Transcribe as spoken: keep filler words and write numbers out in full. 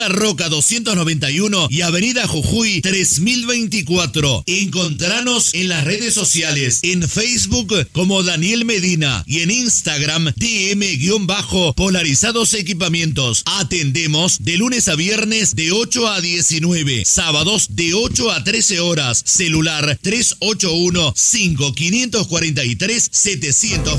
Roca doscientos noventa y uno y Avenida Jujuy tres mil veinticuatro. Encontranos en las redes sociales, en Facebook como Daniel Medina y en Instagram D M-Polarizados Equipamientos. Atendemos de lunes a viernes de ocho a diecinueve, sábados de ocho a trece horas. Celular tres ocho uno, cinco cinco cuatro tres, siete dos